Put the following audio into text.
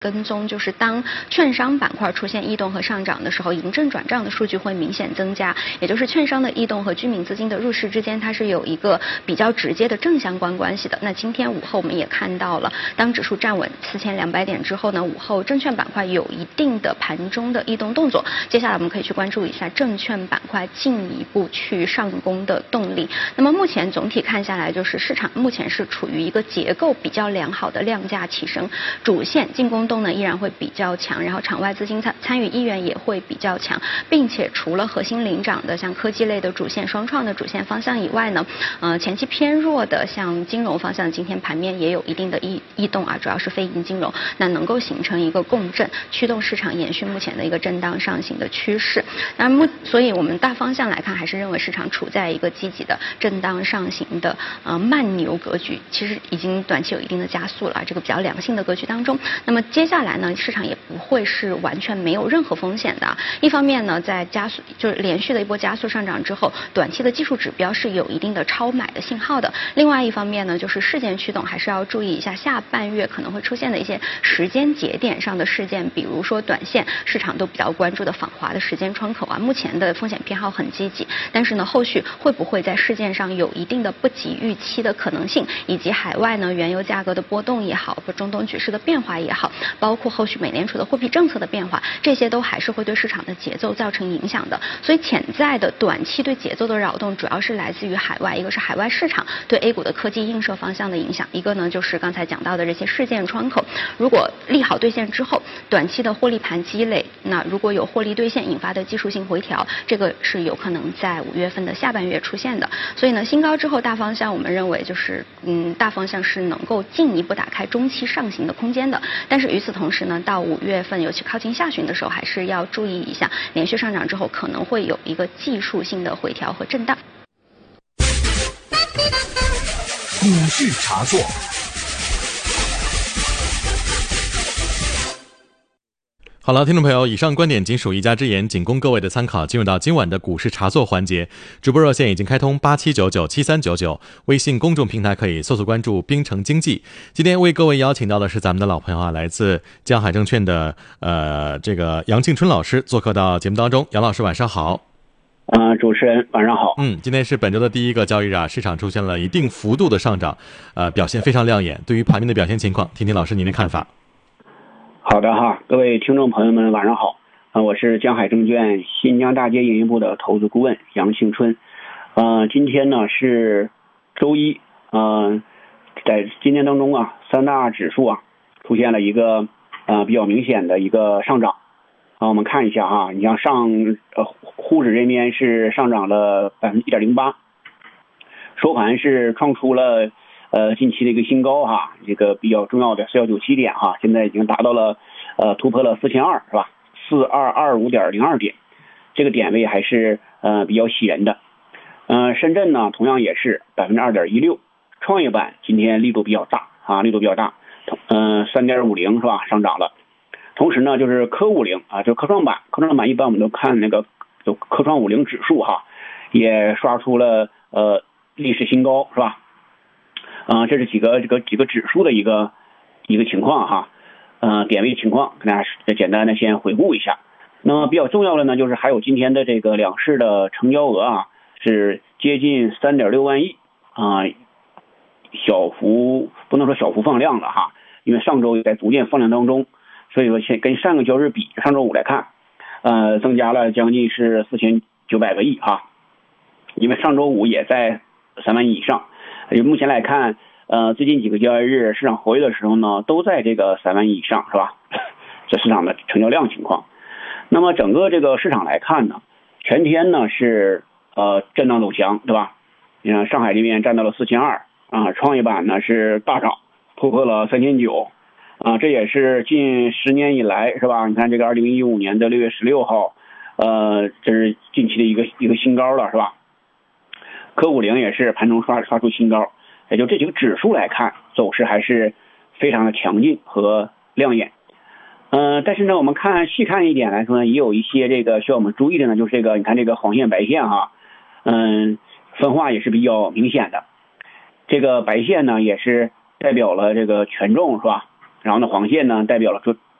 跟踪，就是当券商板块出现异动和上涨的时候，盈正转账的数据会明显增加，也就是券商的异动和居民资金的入市之间，它是有一个比较直接的正相关关系的。那今天午后我们也看到了，当指数站稳4200点之后呢，午后证券板块有一定的盘中的异动动作。接下来我们可以去关注一下证券板块进一步去上攻的动力。那么目前总体看下来，就是市场目前是处于一个结构比较良好的量价齐升，主线进攻动呢依然会比较强，然后场外资金参与意愿也会比较强，并且除了核心领涨的像科技类的主线、双创的主线方向以外呢，前期偏弱的像金融方向，今天盘面也有一定的异动啊，主要是非银金融，那能够形成一个共振，驱动市场延续目前的一个震荡上行的趋势。所以我们大方向来看，还是认为市场处在一个积极的震荡上行的慢牛格局，其实已经短期有一定的加速了，这个比较良性的格局当中。那么接下来呢，市场也不会是完全没有任何风险的。一方面呢，在加速就是连续的一波加速上涨之后，短期的技术指标是有一定的超买的信号的。另外一方面呢，就是事件驱动还是要注意一下下半月可能会出现的一些时间节点上的事件，比如说短线市场都比较关注的访华的时间窗口啊，目前的风险偏好很积极，但是呢，后续会不会在事件上有一定的不及预期的可能性，以及海外呢原油价格的波动也好，或中东局势的变化也好，包括后续美联储的货币政策的变化，这些都还是会对市场的节奏造成影响的。所以潜在的短期对节奏的扰动，主要是来自于海外，一个是海外市场对 A 股的科技映射方向的影响，一个呢就是刚才讲到的这些事件窗口，如果利好兑现之后，短期的获利盘积累，那如果有获利兑现引发的技术性回调，这个是有可能在5月份的下半月出现的。所以呢，新高之后大方向我们认为就是大方向是能够进一步打开中期上行的空间的。但是与此同时呢，到5月份尤其靠近下旬的时候，还是要注意一下，连续上涨之后可能会有一个技术性的回调和震荡。 股市茶座。 好了，听众朋友，以上观点仅属一家之言，仅供各位的参考。进入到今晚的股市茶座环节，直播热线已经开通87997399，微信公众平台可以搜索关注冰城经济。今天为各位邀请到的是咱们的老朋友啊，来自江海证券的这个杨庆春老师做客到节目当中。杨老师晚上好。 主持人晚上好。 今天是本周的第一个交易日啊，市场出现了一定幅度的上涨，表现非常亮眼。对于盘面的表现情况，听听老师您的看法。 好的哈，各位听众朋友们晚上好，我是江海证券新疆大街营业部的投资顾问杨庆春。今天呢是周一，在今天当中啊，三大指数啊出现了一个比较明显的一个上涨。我们看一下哈，你像沪指这边是上涨了1.08%，收盘是创出了近期的一个新高哈，这个比较重要的4197点哈，现在已经达到了突破了4200是吧？4225.02点，这个点位还是比较喜人的。深圳呢同样也是2.16%，创业板今天力度比较大，3.50是吧？上涨了。同时呢，就是科50啊，就科创板一般我们都看那个就科创50指数哈，也刷出了历史新高是吧？这是几个指数的一个情况哈，点位情况跟大家简单的先回顾一下。那么比较重要的呢，就是还有今天的这个两市的成交额啊，是接近3.6万亿啊，不能说小幅放量了哈，因为上周也在逐渐放量当中。所以说跟上个交易日比，上周五来看，增加了将近是4900个亿哈，因为上周五也在3万亿以上。目前来看，最近几个交易日市场活跃的时候呢，都在这个3万亿以上是吧？这市场的成交量情况。那么整个这个市场来看呢，全天呢是震荡走强对吧？你看上海这边占到了4200啊，创业板呢是大涨，突破了3900。这也是近10年以来是吧？你看这个2015年的6月16号，这是近期的一个新高了是吧？科50也是盘中刷出新高，也就这几个指数来看，走势还是非常的强劲和亮眼。但是呢，我们细看一点来说呢，也有一些这个需要我们注意的呢，就是这个你看这个黄线白线哈，分化也是比较明显的。这个白线呢也是代表了这个权重是吧？然后呢，黄线呢代表了